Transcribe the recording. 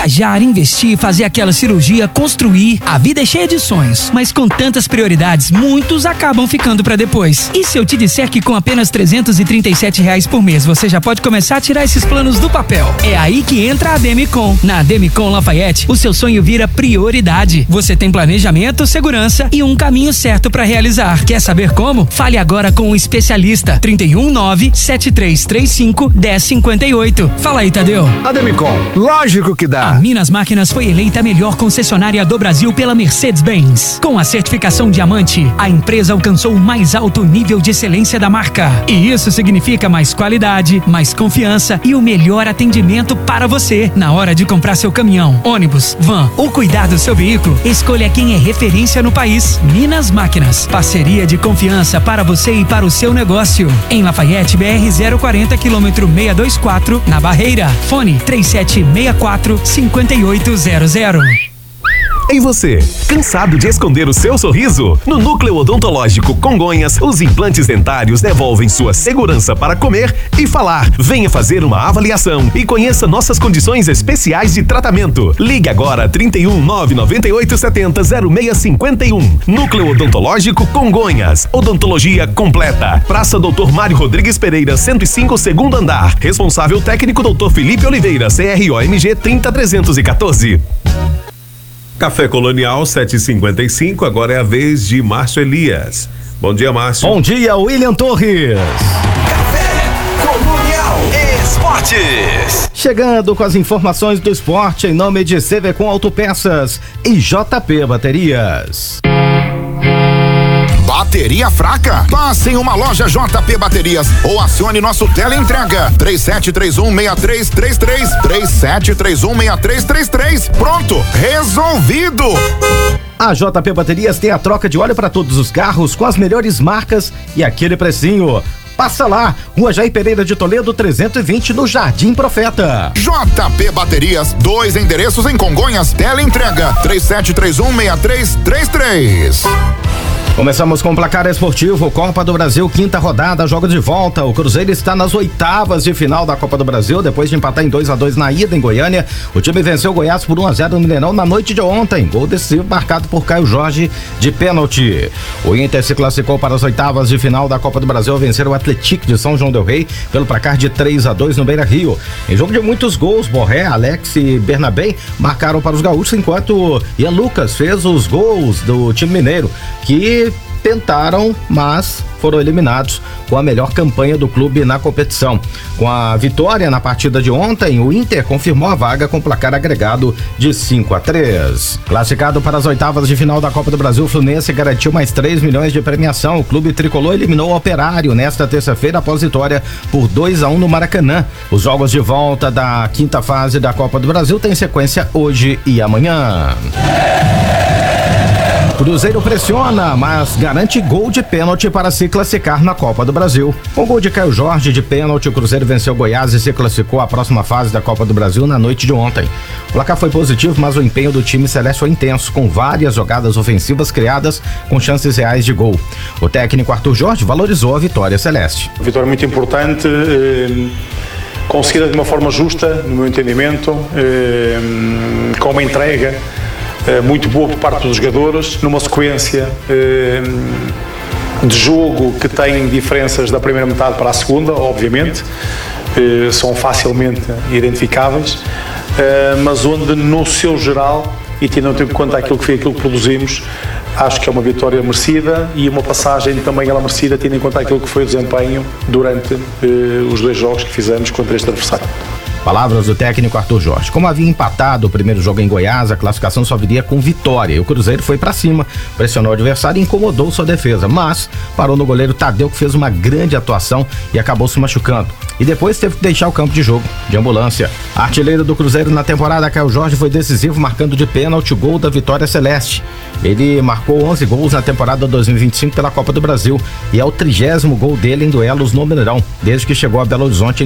Viajar, investir, fazer aquela cirurgia, construir. A vida é cheia de sonhos, mas com tantas prioridades, muitos acabam ficando pra depois. E se eu te disser que com apenas R$337 por mês você já pode começar a tirar esses planos do papel? É aí que entra a Demicon. Na Demicon Lafayette, o seu sonho vira prioridade. Você tem planejamento, segurança e um caminho certo pra realizar. Quer saber como? Fale agora com um especialista. 319-7335-1058. Fala aí, Tadeu. A Demicon, lógico que dá. A Minas Máquinas foi eleita a melhor concessionária do Brasil pela Mercedes-Benz. Com a certificação Diamante, a empresa alcançou o mais alto nível de excelência da marca. E isso significa mais qualidade, mais confiança e o melhor atendimento para você. Na hora de comprar seu caminhão, ônibus, van ou cuidar do seu veículo, escolha quem é referência no país. Minas Máquinas, parceria de confiança para você e para o seu negócio. Em Lafayette, BR 040, quilômetro 624, na Barreira. Fone 3764-5800. E você, cansado de esconder o seu sorriso? No Núcleo Odontológico Congonhas, os implantes dentários devolvem sua segurança para comer e falar. Venha fazer uma avaliação e conheça nossas condições especiais de tratamento. Ligue agora 31 998 70 0651. Núcleo Odontológico Congonhas. Odontologia completa. Praça Dr. Mário Rodrigues Pereira, 105, segundo andar. Responsável técnico Dr. Felipe Oliveira, CROMG 30314. Café Colonial 7h55, agora é a vez de Márcio Elias. Bom dia, Márcio. Bom dia, William Torres. Café Colonial Esportes. Chegando com as informações do esporte em nome de CVCom Autopeças e JP Baterias. Bateria fraca? Passe em uma loja JP Baterias ou acione nosso teleentrega 3731-6333, 3731-6333. Pronto, resolvido! A JP Baterias tem a troca de óleo para todos os carros com as melhores marcas e aquele precinho. Passa lá, Rua Jair Pereira de Toledo 320, no Jardim Profeta. JP Baterias, 2 endereços em Congonhas, teleentrega 3731-6333. Começamos com o placar esportivo, Copa do Brasil, quinta rodada, jogo de volta. O Cruzeiro está nas oitavas de final da Copa do Brasil, depois de empatar em 2-2 na ida em Goiânia. O time venceu o Goiás por 1-0 no Mineirão na noite de ontem. Gol decisivo marcado por Caio Jorge de pênalti. O Inter se classificou para as oitavas de final da Copa do Brasil ao vencer o Atlético de São João del Rei pelo placar de 3-2 no Beira-Rio. Em jogo de muitos gols, Borré, Alex e Bernabé marcaram para os gaúchos, enquanto Ian Lucas fez os gols do time mineiro, que tentaram, mas foram eliminados com a melhor campanha do clube na competição. Com a vitória na partida de ontem, o Inter confirmou a vaga com placar agregado de 5-3. Classificado para as oitavas de final da Copa do Brasil, o Fluminense garantiu mais 3 milhões de premiação. O clube tricolor eliminou o Operário nesta terça-feira após vitória por 2-1 no Maracanã. Os jogos de volta da quinta fase da Copa do Brasil têm sequência hoje e amanhã. Cruzeiro pressiona, mas garante gol de pênalti para se classificar na Copa do Brasil. Com gol de Caio Jorge de pênalti, o Cruzeiro venceu Goiás e se classificou à próxima fase da Copa do Brasil na noite de ontem. O placar foi positivo, mas o empenho do time celeste foi intenso, com várias jogadas ofensivas criadas com chances reais de gol. O técnico Arthur Jorge valorizou a vitória celeste. Vitória muito importante, conseguida de uma forma justa, no meu entendimento, com uma entrega muito boa por parte dos jogadores, numa sequência de jogo que tem diferenças da primeira metade para a segunda, obviamente, são facilmente identificáveis, mas onde no seu geral, e tendo em conta aquilo que produzimos, acho que é uma vitória merecida e uma passagem também ela merecida, tendo em conta aquilo que foi o desempenho durante os 2 jogos que fizemos contra este adversário. Palavras do técnico Arthur Jorge. Como havia empatado o primeiro jogo em Goiás, a classificação só viria com vitória. E o Cruzeiro foi pra cima, pressionou o adversário e incomodou sua defesa, mas parou no goleiro Tadeu, que fez uma grande atuação e acabou se machucando. E depois teve que deixar o campo de jogo, de ambulância. Artilheiro do Cruzeiro na temporada, Caio Jorge, foi decisivo, marcando de pênalti o gol da vitória celeste. Ele marcou 11 gols na temporada 2025 pela Copa do Brasil e é o 30º gol dele em duelos no Mineirão, desde que chegou a Belo Horizonte em